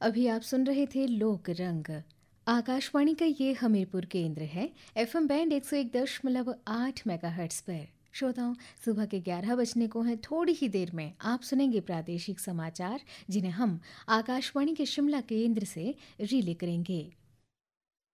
अभी आप सुन रहे थे लोक रंग। आकाशवाणी का ये हमीरपुर केंद्र है। एफएम बैंड 101.8 मेगाहर्ट्ज पर। श्रोताओं, सुबह के 11 बजने को हैं। थोड़ी ही देर में आप सुनेंगे प्रादेशिक समाचार, जिन्हें हम आकाशवाणी के शिमला केंद्र से रिले करेंगे।